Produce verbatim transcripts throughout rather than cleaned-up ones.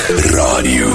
Radio.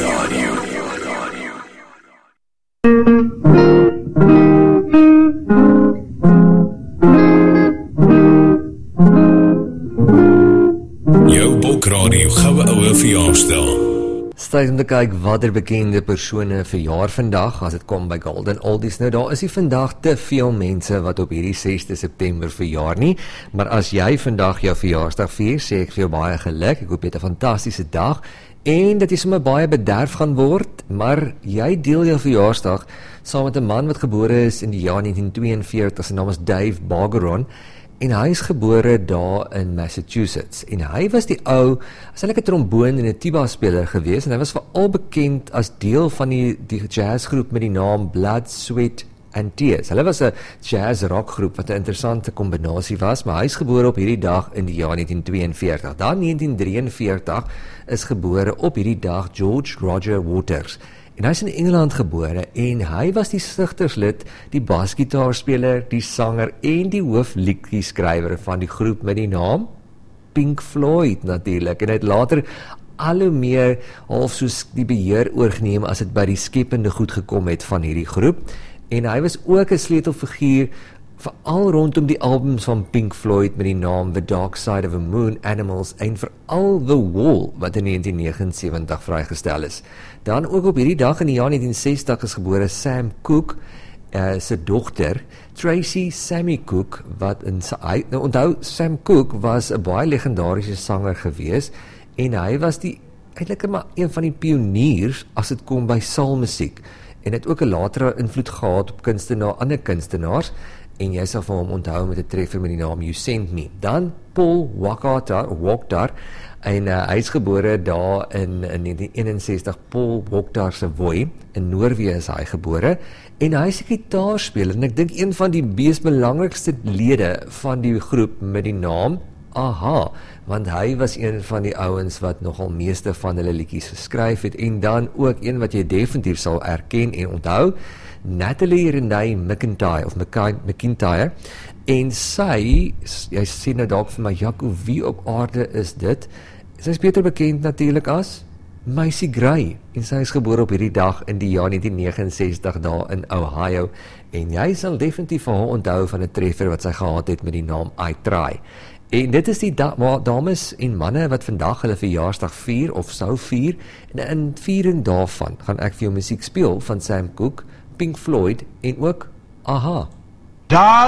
Jou Bokradio goue oue verjaarsdag. Tyd om te kyk wat er bekende persone verjaar vandag as dit kom by Golden Oldies. Nou daar is nie vandag te veel mense wat op hierdie sesde September verjaar nie, maar as jy vandag jou verjaarsdag vier, sê ek vir jou baie geluk. Ek hoop jy het 'n fantastiese dag en dat jy sommer baie bederf gaan word, maar jy deel jou verjaarsdag saam met 'n man wat gebore is in die jaar negentien tweeënveertig. Sy naam is Dave Bargeron. En hy is gebore daar in Massachusetts. En hy was die ou, as hy 'n tromboon en 'n tuba speler gewees, en hy was veral bekend as deel van die, die jazzgroep met die naam Blood, Sweat and Tears. Hulle was 'n jazz rockgroep wat 'n interessante kombinasie was, maar hy is gebore op hierdie dag in die jaar negentien tweeënveertig. Dan negentien drieënveertig is gebore op hierdie dag George Roger Waters. En hy is in Engeland gebore en hy was die stigterslid, die basgitaarspeler, die sanger en die hoofliedjieskrywer van die groep met die naam Pink Floyd natuurlik. En hy het later al hoe meer half soos die beheer oorgeneem as dit by die skepende goed gekom het van hierdie groep. En hy was ook 'n sleutelfiguur veral rondom die albums van Pink Floyd met die naam The Dark Side of the Moon, Animals en veral The Wall wat in negentien negenensewentig vrygestel is. Dan ook op hierdie dag in die jaar negentien sestig is gebore Sam Cooke, uh, sy dogter Tracy Sammy Cooke, wat in sy, nou onthou Sam Cooke was 'n baie legendariese sanger gewees en hy was die eintlik maar een van die pioniers as dit kom by soulmusiek en het ook 'n latere invloed gehad op kunstenaars, ander kunstenaars. En jy sal van hom onthou met 'n treffer met die naam You Sent Me. Dan Paul Waaktaar, en uh, hy is gebore daar in, in negentien eenenzestig, Paul Waaktaar se Voi, in Noorwe is hy gebore, en hy is 'n gitaarspeler, en ek dink een van die mees belangrikste lede van die groep met die naam A-ha, want hy was een van die ouens wat nogal meeste van hulle liedjies geskryf het, en dan ook een wat jy definitief sal erken en onthou, Natalie Renee McIntyre, of McIntyre, en sy, jy sê nou dalk vir my, Jaco, wie op aarde is dit? Sy is beter bekend natuurlik as Macy Gray, en sy is gebore op hierdie dag in die jaar negentien negenensestig daar in Ohio, en jy sal definitief van haar onthou van 'n treffer wat sy gehad het met die naam I Try. En dit is die da dames en manne wat vandag hulle verjaarsdag vier of sou vier, en in viering daarvan gaan ek vir jou musiek speel van Sam Cooke, Pink Floyd en ook A-ha.